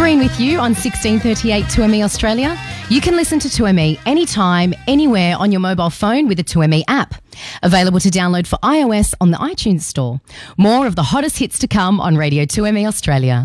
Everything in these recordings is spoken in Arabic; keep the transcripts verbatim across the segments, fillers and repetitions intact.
Doreen with you on sixteen thirty-eight two M E Australia. You can listen to two M E anytime, anywhere on your mobile phone with the two M E app. Available to download for iOS on the iTunes Store. More of the hottest hits to come on Radio two M E Australia.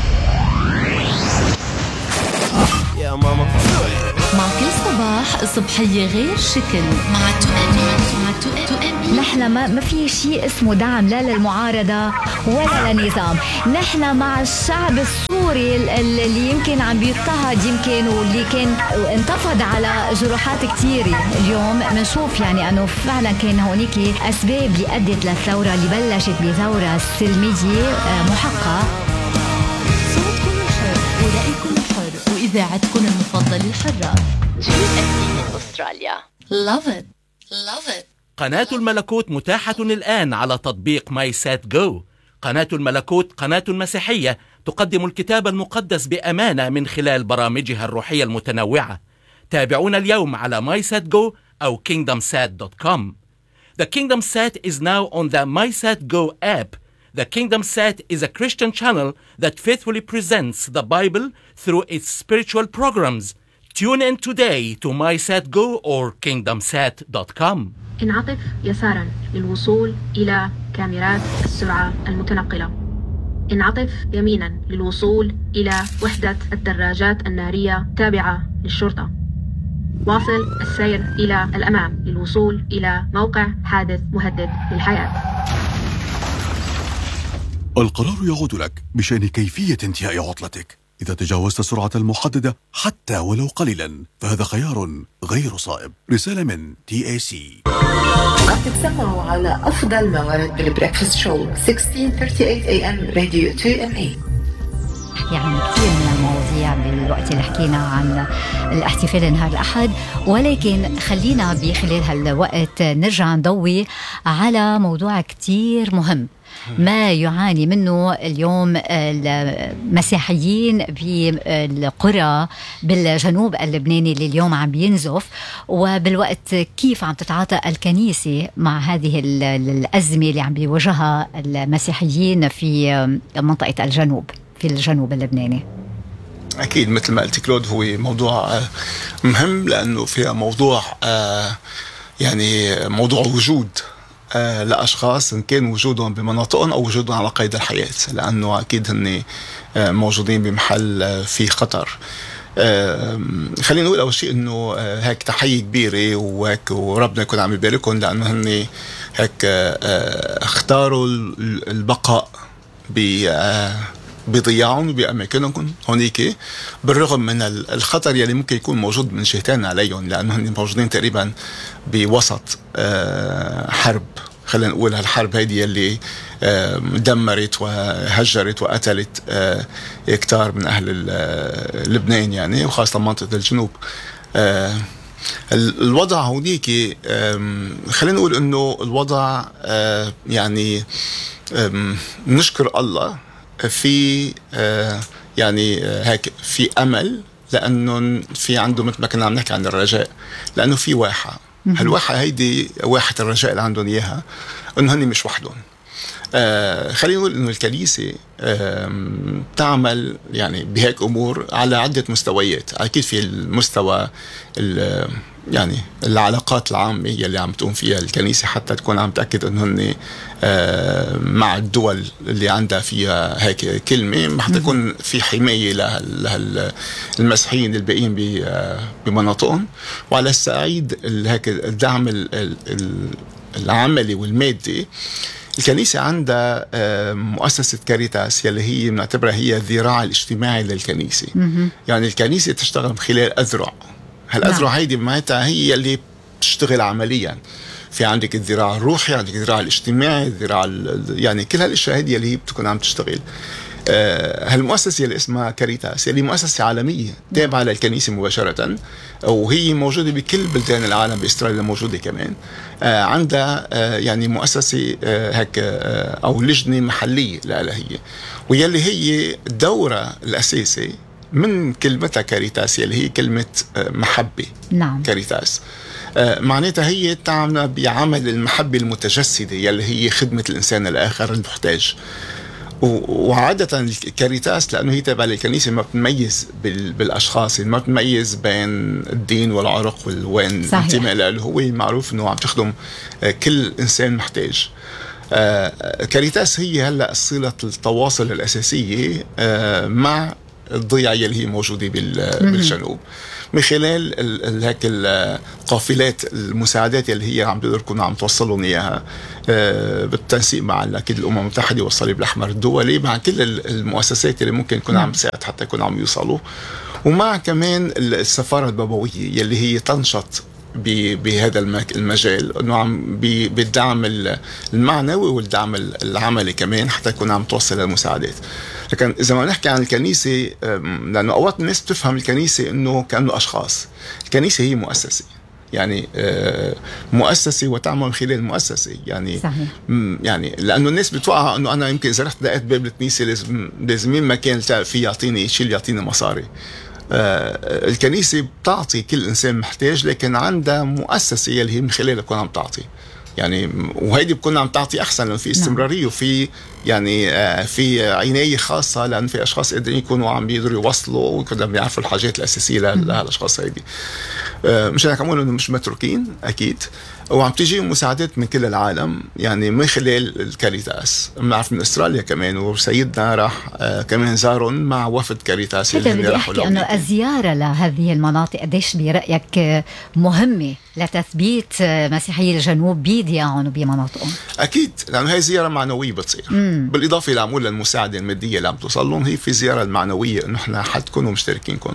Yeah, mama. مع كل صباح صبحية غير شكل مع تو ام اي. نحن ما ما في شيء اسمه دعم لا للمعارضة ولا للنظام. نحن مع الشعب السوري اللي يمكن عم بيضطهد يمكن واللي كان انتفض على جروحات كتيرة. اليوم بنشوف يعني انه فعلا كان هونيك اسباب اللي ادت للثورة اللي بلشت بثورة سلمية محققة. صوتكم الحر ورأيكم الحر وإذاعتكم المفضلة الحرة. تو ام اي أستراليا. Love it. Love it. قناة الملكوت متاحة الآن على تطبيق ماي سات جو. قناة الملكوت قناة مسيحية تقدم الكتاب المقدس بأمانة من خلال برامجها الروحية المتنوعة. تابعونا اليوم على ماي سات جو أو كينغدم سات دوت كوم. The Kingdom Sat is now on the MySatGo app. The Kingdom Sat is a Christian channel that faithfully presents the Bible through its spiritual programs. Tune in today to MySatGo or kingdom sat dot com. انعطف يسارا للوصول إلى كاميرات السرعة المتنقلة. انعطف يمينا للوصول إلى وحدة الدراجات النارية تابعة للشرطة. واصل السير إلى الأمام للوصول إلى موقع حادث مهدد للحياة. القرار يعود لك بشأن كيفية انتهاء عطلتك. إذا تجاوزت السرعة المحددة حتى ولو قليلا فهذا خيار غير صائب. رسالة من تي إيه سي. عم تتسمعوا على أفضل ما ورد بالبريكفاست شو ستة عشر ثلاثين إيه إم راديو تو إم إيه. يعني كثير من المواضيع بالوقت اللي حكينا عن الاحتفال نهار الأحد، ولكن خلينا بخلال هالوقت نرجع نضوي على موضوع كثير مهم ما يعاني منه اليوم المسيحيين بالقرى بالجنوب اللبناني اللي اليوم عم بينزف، وبالوقت كيف عم تتعاطى الكنيسة مع هذه الأزمة اللي عم بيواجهها المسيحيين في منطقة الجنوب في الجنوب اللبناني. أكيد مثل ما قلت كلود هو موضوع مهم لأنه فيها موضوع يعني موضوع وجود لأشخاص إن كان وجودهم بمناطقهم أو وجودهم على قيد الحياة، لأنه أكيد هن موجودين بمحل فيه خطر. خلينا نقول أول شيء إنه هيك تحية كبيرة وهيك وربنا يكون عم يباركهم، لأنه هن هيك اختاروا البقاء ب بضياعهم وبأماكنهم هونيك بالرغم من الخطر يلي ممكن يكون موجود من جهتين عليهم، لأنهم موجودين تقريبا بوسط حرب. خلينا نقول هالحرب هيدي يلي دمرت وهجرت وقتلت كتار من أهل لبنان يعني، وخاصة منطقة الجنوب. الوضع هونيك خلينا نقول إنه الوضع يعني نشكر الله في آه يعني آه هيك في أمل، لأنه في عنده مثل ما كنا عم نحكي عن الرجاء، لأنه في واحة. هالواحة هيدي واحة الرجاء اللي عندهم إياها إنه هني مش وحدهم. آه خلينا نقول إنه الكنيسة آه تعمل يعني بهيك أمور على عدة مستويات. أكيد في المستوى يعني العلاقات العامة يلي عم تقوم فيها الكنيسة حتى تكون عم تأكد أنه هن آه مع الدول اللي عندها فيها هيك كلمة حتى يكون في حماية للمسيحيين الباقيين بمناطقهم. وعلى الصعيد هيك الدعم العملي والمادي، الكنيسة عندها مؤسسة كاريتاس يلي هي بنعتبرها هي الذراع الاجتماعي للكنيسة. يعني الكنيسة تشتغل من خلال أذرع. هالأذرع هيدي معناتها هي اللي بتشتغل عمليا. في عندك الذراع الروحي، عندك الذراع الاجتماعي، الذراع يعني كل هالاشياء هيدي اللي هي بتكون عم تشتغل. آه هالمؤسسة اللي اسمها كاريتاس اللي مؤسسة عالمية تابعة للكنيسة مباشرة، وهي موجودة بكل بلدان العالم، بإستراليا موجودة كمان. آه عندها آه يعني مؤسسة آه هيك آه أو لجنة محلية لها، ويلي هي الدورة الأساسي من كلمتها كاريتاس اللي هي كلمة محبة. نعم. كاريتاس آه معناتها هي تعمل بعمل المحبة المتجسدة يلي هي خدمة الإنسان الآخر المحتاج. وعادة الكاريتاس لأنه هي تابعة للكنيسة ما بتميز بالأشخاص، ما بتميز بين الدين والعرق والوين انتماء له. هو معروف أنه عم تخدم كل إنسان محتاج. كاريتاس هي هلأ صلة التواصل الأساسية مع الضيعة اللي هي موجودة بالجنوب من خلال هيك القافلات المساعدات اللي هي عم تقدر تكون عم توصلهم اياها بالتنسيق مع اكيد الامم المتحده والصليب الاحمر الدولي، مع كل المؤسسات اللي ممكن تكون عم تساعد حتى يكونوا عم يوصلوا، ومع كمان السفاره البابويه اللي هي تنشط بهذا المجال، انه عم بالدعم المعنوي والدعم العملي كمان حتى يكون عم توصل المساعدات. لكن اذا ما نحكي عن الكنيسه، لانه اوقات الناس بتفهم الكنيسه انه كانه اشخاص، الكنيسه هي مؤسسه، يعني مؤسسه وتعمل خلال مؤسسه، يعني صحيح. يعني لانه الناس بتوقع انه انا يمكن اذا رحت دقيت باب الكنيسه لازم لازم مين ما كان في يعطيني شيء يعطيني مصاري. آه الكنيسة بتعطي كل إنسان محتاج، لكن عندها مؤسسة اللي هي من خلالها بتكون عم تعطي، يعني وهيدي بتكون عم تعطي أحسن لأن في استمرارية وفي يعني آه في عناية خاصة، لأن في أشخاص قادرين يكونوا عم بيقدروا يوصلوا ويكونوا بيعرفوا الحاجات الأساسية لهالأشخاص هيدي. آه مش هنك عمول إنه مش متروكين أكيد، وعم تيجي مساعدات من كل العالم يعني من خلال الكاريتاس. بنعرف من استراليا كمان، وسيدنا راح آه كمان زارون مع وفد كاريتاس. هذا بدي احكي انه الزياره لهذه المناطق قديش برايك مهمه لتثبيت مسيحي الجنوب بيديعهم وبمناطقهم؟ اكيد، لانه هي زياره معنويه بتصير مم. بالاضافه لعمول للمساعده الماديه اللي عم توصل لهم، هي في زياره المعنويه انه احنا حدكم ومشتركينكم.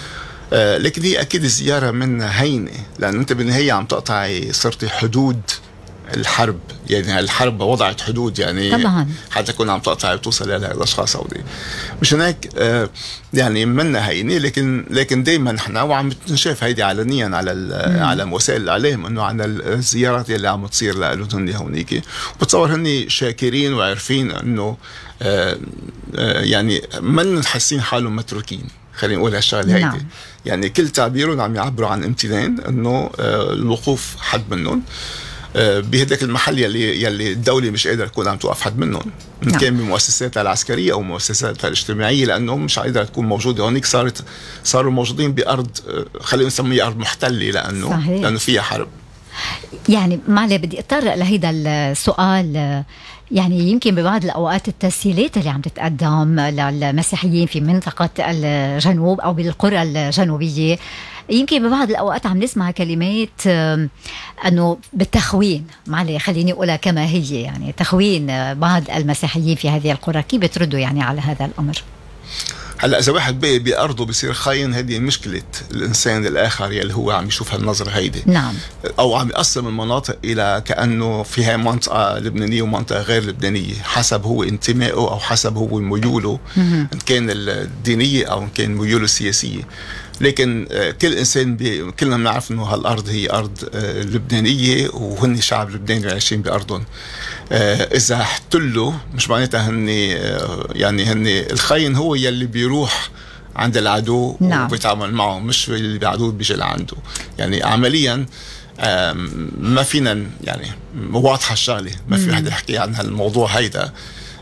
آه لكن هي أكيد الزيارة منها هينة، لأن أنت بالنهاية عم تقطعي صرتي حدود الحرب، يعني الحرب وضعت حدود يعني طبعا حتى تكون عم تقطعي وتوصل إلى الأشخاص هودي. مش هناك آه يعني منها هينة، لكن لكن دايما نحن وعم نشاف هيدي علنيا على على وسائل الإعلام إنه عن الزيارات اللي عم تصير لهم هن هونيك، وبتصور هن شاكرين وعارفين إنه آه آه يعني من حاسين حالهم متروكين. خلينا نقول هالشغله هيدي نعم. يعني كل تعبيرهم عم يعبروا عن امتنان انه آه الوقوف حد منهم آه بهداك المحل يلي يلي الدوله مش قادره تكون عم توقف حد منهم، ان نعم. كان بمؤسساتها العسكريه او مؤسساتها الاجتماعيه، لانهم مش قادره تكون موجوده هونيك. صارت صاروا موجودين بارض آه خلينا نسميها ارض محتله، لانه صحيح. لانه فيها حرب. يعني معلي بدي اتطرق لهيدا السؤال، يعني يمكن ببعض الأوقات التسهيلات اللي عم تتقدم للمسيحيين في منطقة الجنوب أو بالقرى الجنوبية، يمكن ببعض الأوقات عم نسمع كلمات أنه بالتخوين، معلي خليني أقولها كما هي، يعني تخوين بعض المسيحيين في هذه القرى. كيف بتردوا يعني على هذا الأمر؟ هلا اذا واحد بقي بارضه بصير خاين، هذه مشكله الانسان الاخر يلي هو عم يشوف هالنظره هيدي نعم، او عم يقسم المناطق الى كانه فيها منطقه لبنانيه ومنطقه غير لبنانيه حسب هو انتمائه او حسب هو ميوله، ان كان الدينيه او ان كان ميوله السياسيه. لكن كل انسان بي... كلنا بنعرف انه هالارض هي ارض لبنانيه وهن شعب لبناني عايشين بارضهم. اذا احتلوا مش معناتها هن يعني هن الخاين هو يلي بيروح عند العدو نعم. وبيتعامل معه، مش اللي العدو بيجي لعنده. يعني عمليا ما فينا يعني واضحه الشغله، ما في حدا يحكي عن هالموضوع هيدا.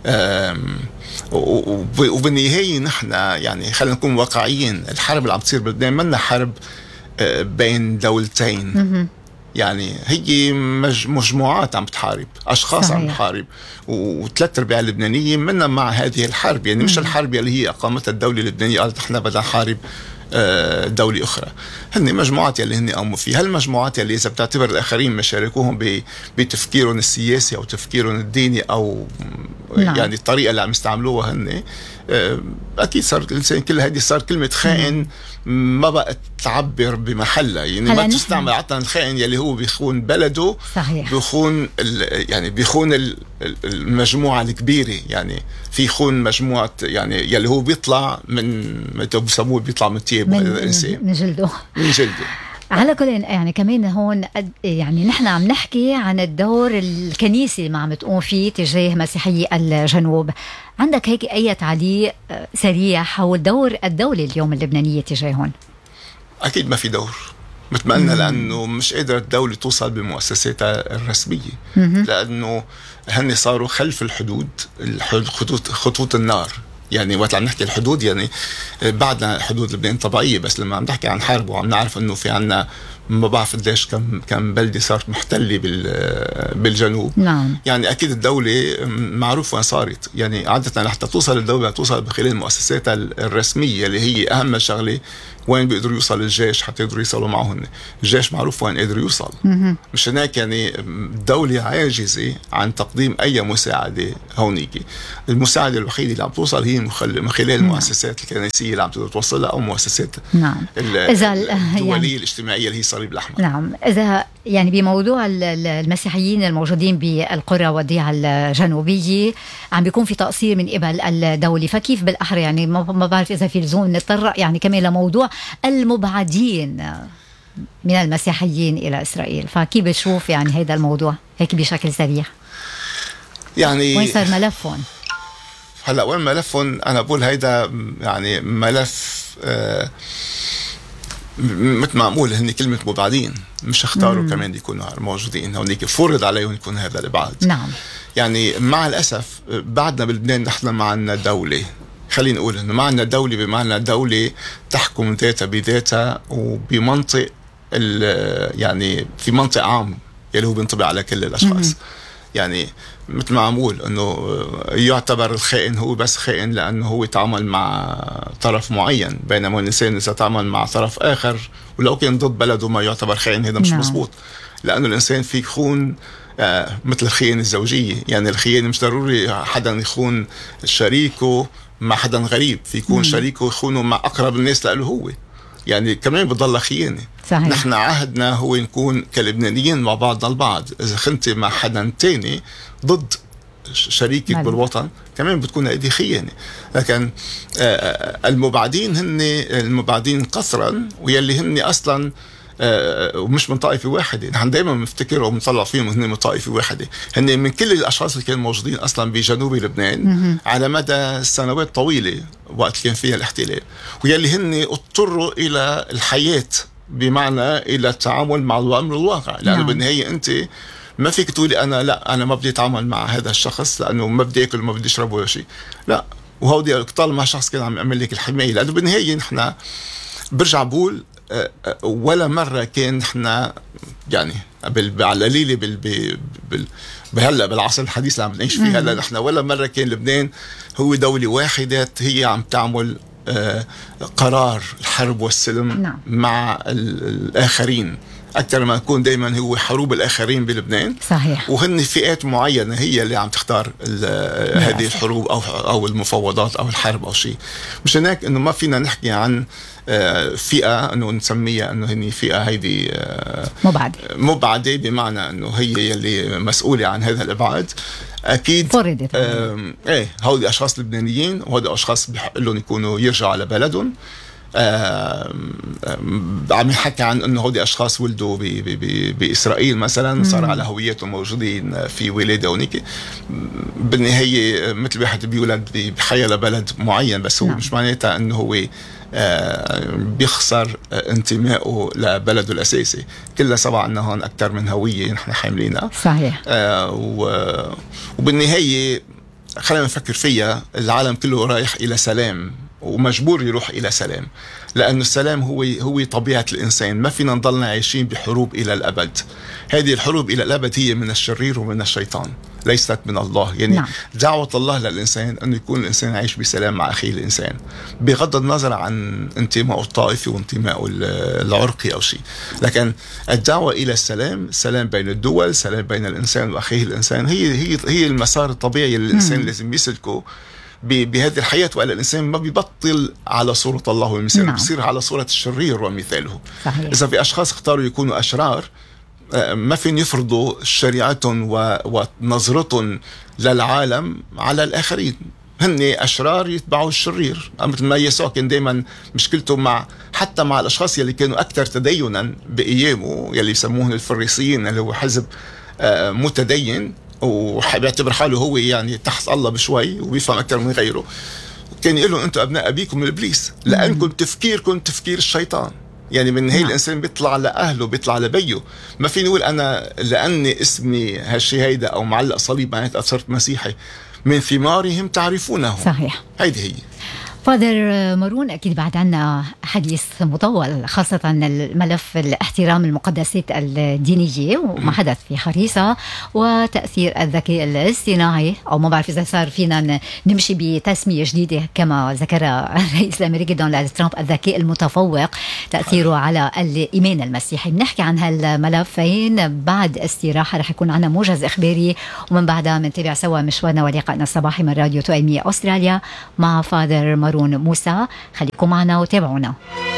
وبالنهاية نحن يعني خلينا نكون واقعيين، الحرب اللي عم تصير بلبنان منا حرب بين دولتين، يعني هي مجموعات عم بتحارب، أشخاص صحيح. عم بتحارب، وثلاث أرباع اللبنانيين منا مع هذه الحرب، يعني مش الحرب اللي هي أقامتها الدولة اللبنانية قالت نحن بدنا نحارب دولة أخرى. هن مجموعات يلي هن قاموا فيها، هالمجموعات يلي إذا بتعتبر الآخرين مشاركوهم بتفكيرهم السياسي أو تفكيرهم الديني أو نعم. يعني الطريقة اللي عم يستعملوها هن، أكيد صار الإنسان كل هذه صار كلمة خائن ما بقت تعبر بمحلها، يعني ما تستعمل عطا الخائن يلي هو بيخون بلده صحيح. بيخون يعني بيخون المجموعة الكبيرة، يعني في خون مجموعة يعني يلي هو بيطلع من ما بيسموه بيطلع من تياب هذا الإنسان من جلده من جلده. على كل يعني كمان هون يعني نحن عم نحكي عن الدور الكنيسي اللي ما عم تقوم فيه تجاه مسيحي الجنوب. عندك هيك أي تعليق سريع حول دور الدولة اليوم اللبنانية تجاههم؟ أكيد ما في دور، مثل ما قلنا، لأنه مش قادرة الدولة توصل بمؤسساتها الرسمية، لأنه هن صاروا خلف الحدود، خطوط خطوط النار. يعني وقت عم نحكي الحدود، يعني بعدنا حدود لبنان طبيعية، بس لما عم نحكي عن حرب وعم نعرف انه في عنا ما بعرف قديش كم كم بلدة صارت محتلة بالجنوب. نعم. يعني أكيد الدولة معروف وين صارت، يعني عادة لحتى توصل الدولة توصل بخلال مؤسساتها الرسمية اللي هي أهم شغلة، وين بيقدروا يوصل الجيش حتى يقدروا يوصلوا معهم. الجيش معروف وين قادر يوصل. مش هناك يعني الدولة عاجزة عن تقديم أي مساعدة هونيك. المساعدة الوحيدة اللي عم توصل هي من خلال المؤسسات الكنسية اللي عم تقدر توصلها، أو مؤسسات نعم. الدولية يعني الاجتماعية اللي هي الصليب الأحمر. نعم. إذا يعني بموضوع المسيحيين الموجودين بالقرى والضيعة الجنوبية عم بيكون في تقصير من قبل الدولة، فكيف بالأحرى يعني ما بعرف إذا في لزوم نتطرق يعني كمان لموضوع المبعدين من المسيحيين إلى إسرائيل، فكيف بتشوف يعني هذا الموضوع هيك بشكل سريع؟ يعني وين صار ملفهم؟ هلا وين ملفهم؟ أنا بقول هيدا يعني ملف آه مثل ما أقول هن كلمة مبعدين، مش اختاروا مم. كمان يكونوا موجودين هونيك، فرض عليهم يكون هذا الإبعاد. نعم. يعني مع الأسف بعدنا بلبنان نحن ما عنا دولة، خلينا نقول إنه ما عنا دولة بمعنى دولة تحكم ذاتها بذاتها وبمنطق يعني في منطق عام يلي هو بينطبق على كل الأشخاص. مم. يعني مثل ما عم أقول إنه يعتبر الخائن هو بس خائن لأنه هو يتعامل مع طرف معين، بينما الإنسان إذا تعامل مع طرف آخر ولو كان ضد بلده ما يعتبر خائن. هذا مش مزبوط، لأنه الإنسان فيه يخون آه مثل الخيانة الزوجية. يعني الخيانة مش ضروري حدا يخون شريكه مع حدا غريب، في يكون شريكه يخونه مع أقرب الناس له هو، يعني كمان بتضل خيانة. صحيح. نحن عهدنا هو نكون كلبنانيين مع بعضنا البعض. إذا خنتي مع حدا تاني ضد شريكك مالي. بالوطن كمان بتكون هذه خيانة. لكن المبعدين هن المبعدين قصرا، ويلي هن أصلا ومش من طائفة واحدة. نحن دائما بنفتكر وبنطلع فيهم هن من طائفة واحدة. هن من كل الأشخاص اللي كانوا موجودين أصلا بجنوب لبنان م- على مدى سنوات طويلة وقت كان فيها الاحتلال، ويلي هن اضطروا إلى الحياة بمعنى إلى التعامل مع الأمر الواقع. لأنه نعم. بالنهاية أنت ما فيك تقولي أنا لا أنا ما بدي أتعامل مع هذا الشخص لأنه ما بدي أكل وما بدي أشرب ولا شيء، لا. وهودي طالما شخص كان عم يعمل لك الحماية، لأنه بالنهاية نحن برجع بقول ولا مرة كان نحن يعني على قليلة بال بال بهلا بالعصر الحديث اللي عم نعيش فيه هلا، نحن ولا مرة كان لبنان هو دولة واحدة هي عم تعمل قرار الحرب والسلم نعم. مع الآخرين، أكثر ما يكون دايما هو حروب الآخرين بلبنان. صحيح. وهن فئات معينة هي اللي عم تختار هذه الحروب أو أو المفاوضات أو الحرب أو شيء. مش هناك إنه ما فينا نحكي عن فئة إنه نسميها إنه هني فئة هيدي مبعدة مبعدة بمعنى إنه هي اللي مسؤولة عن هذا الإبعاد. أكيد فرضت إيه هودي أشخاص لبنانيين، وهودي أشخاص بحق لهم يكونوا يرجعوا على بلدهم. آه عم يحكي عن انه هودي اشخاص ولدوا بي بي بي باسرائيل مثلا، صار على هويتهم موجودين في ولاده هونيك. بالنهايه مثل واحد بيولد بحياه لبلد معين، بس هو نعم. مش معناتها انه هو آه بيخسر انتمائه لبلده الاساسي. كلنا سبع عنا هون اكثر من هويه نحن حاملينها. صحيح. آه وبالنهايه خلينا نفكر فيها، العالم كله رايح الى سلام ومجبور يروح إلى سلام، لأن السلام هو هو طبيعة الإنسان. ما فينا نضلنا عايشين بحروب إلى الأبد. هذه الحروب إلى الأبد هي من الشرير ومن الشيطان، ليست من الله. يعني نعم. دعوة الله للإنسان أن يكون الإنسان عايش بسلام مع أخيه الإنسان، بغض النظر عن انتمائه الطائفي وانتمائه العرقي أو شيء. لكن الدعوة إلى السلام، سلام بين الدول، سلام بين الإنسان وأخيه الإنسان، هي هي هي المسار الطبيعي اللي الإنسان لازم يسلكه بهذه الحياة. وإلا الإنسان ما بيبطل على صورة الله ومثاله، نعم. بيصير على صورة الشرير ومثاله. صحيح. إذا في أشخاص اختاروا يكونوا أشرار، ما فين يفرضوا شريعتهم ونظرتهم للعالم على الآخرين. هن أشرار يتبعوا الشرير، مثل ما يسوع كان دايما مشكلته مع حتى مع الأشخاص يلي كانوا أكثر تدينا بأيامه، يلي يسموهم الفريسيين، اللي هو حزب متدين وبيعتبر حاله هو يعني تحت الله بشوي وبيفهم أكثر من غيره. كان يقول له أنتم أبناء أبيكم من إبليس، لأنكم تفكيركم تفكير الشيطان. يعني من هي الإنسان بيطلع لأهله بيطلع لبيه. ما في نقول أنا لأني اسمي هالشي هيدا أو معلق صليب معناتها صرت مسيحي. من ثمارهم تعرفونه. صحيح. هيدي هي. فادر مارون، أكيد بعد عنا حديث مطول، خاصة الملف الاحترام المقدسات الدينية وما حدث في حريصة، وتأثير الذكاء الاصطناعي، أو ما بعرف إذا صار فينا نمشي بتسمية جديدة كما ذكر الرئيس الأمريكي دونالد ترامب، الذكاء المتفوق، تأثيره على الإيمان المسيحي. بنحكي عن هالملفين بعد استراحة، رح يكون عنا موجز إخباري، ومن بعدها منتابع سوا مشوارنا ولقائنا الصباحي من راديو تو أم إي أستراليا مع فادر مارون موسى. خليكم معنا وتابعونا.